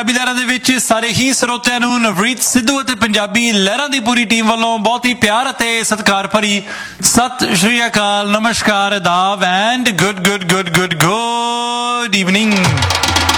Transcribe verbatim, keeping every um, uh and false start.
ਪੰਜਾਬੀ ਲਹਿਰਾਂ ਦੇ ਵਿੱਚ ਸਾਰੇ ਹੀ ਸਰੋਤਿਆਂ ਨੂੰ ਨਵਰੀਤ ਸਿੱਧੂ ਅਤੇ ਪੰਜਾਬੀ ਲਹਿਰਾਂ ਦੀ ਪੂਰੀ ਟੀਮ ਵੱਲੋਂ ਬਹੁਤ ਹੀ ਪਿਆਰ ਅਤੇ ਸਤਿਕਾਰ ਭਰੀ ਸਤਿ ਸ਼੍ਰੀ ਅਕਾਲ, ਨਮਸਕਾਰ, ਆਦਾਬ and good good good good good evening.